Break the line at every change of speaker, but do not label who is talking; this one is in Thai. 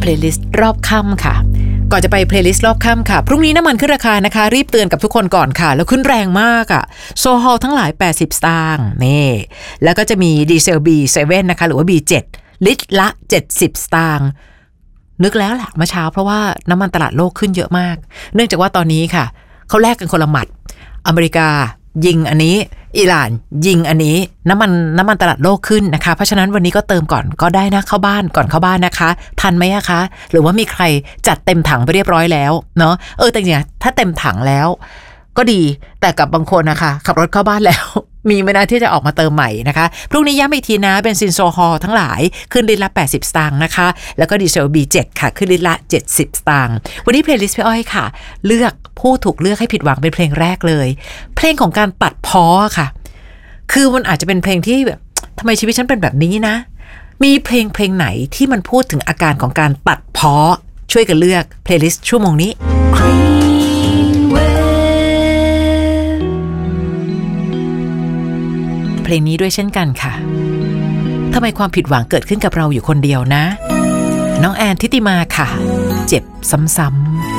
ลย์ลิสต์รอบค่ำค่ะก่อนจะไปเพลย์ลิสต์รอบค่ำค่ะพรุ่งนี้น้ำมันขึ้นราคานะคะรีบเตือนกับทุกคนก่อนค่ะแล้วขึ้นแรงมากอ่ะโซฮอลทั้งหลาย80สตางค์นี่แล้วก็จะมีดีเซล B7 นะคะหรือว่า B7 ลิตรละ70สตางค์นึกแล้วแหละเมื่อเช้าเพราะว่าน้ำมันตลาดโลกขึ้นเยอะมากเนื่องจากว่าตอนนี้ค่ะเขาแลกกันคนละหมัดอเมริกายิงอันนี้อิหร่านยิงอันนี้น้ำมันตลาดโลกขึ้นนะคะเพราะฉะนั้นวันนี้ก็เติมก่อนก็ได้นะเข้าบ้านก่อนเข้าบ้านนะคะทันไหมอะคะหรือว่ามีใครจัดเต็มถังไปเรียบร้อยแล้วเนาะแต่จริงๆถ้าเต็มถังแล้วก็ดีแต่กับบางคนนะคะขับรถเข้าบ้านแล้วมีไม่น่าที่จะออกมาเติมใหม่นะคะพรุ่งนี้ย้ำอีกทีนะเบนซินโซฮอลทั้งหลายขึ้นลิตรละ80สตางค์นะคะแล้วก็ดีเซล B7 ค่ะขึ้นลิตรละ70สตางค์วันนี้เพลย์ลิสต์พี่อ้อยค่ะเลือกผู้ถูกเลือกให้ผิดหวังเป็นเพลงแรกเลยเพลงของการตัดพ้อค่ะคือมันอาจจะเป็นเพลงที่แบบทำไมชีวิตฉันเป็นแบบนี้นะมีเพลงไหนที่มันพูดถึงอาการของการตัดพ้อช่วยกันเลือกเพลย์ลิสต์ชั่วโมงนี้เพลงนี้ด้วยเช่นกันค่ะทำไมความผิดหวังเกิดขึ้นกับเราอยู่คนเดียวนะน้องแอนทิติมาค่ะเจ็บซ้ำๆ